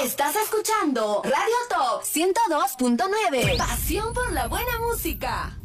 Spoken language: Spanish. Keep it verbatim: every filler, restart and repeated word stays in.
Estás escuchando Radio Top ciento dos punto nueve. Pasión por la buena música.